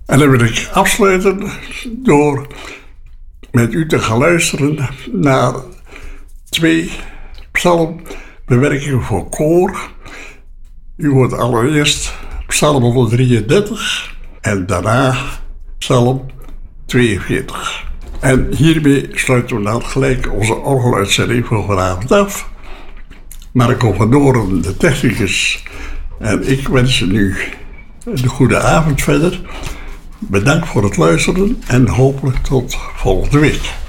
En dan wil ik afsluiten door met u te gaan luisteren naar 2 psalmbewerkingen voor koor. U hoort allereerst Psalm 133 en daarna Psalm 42. En hiermee sluiten we dan gelijk onze orgeluitzending voor vanavond af. Marco van Doorn, de technicus, en ik wensen u een goede avond verder. Bedankt voor het luisteren en hopelijk tot volgende week.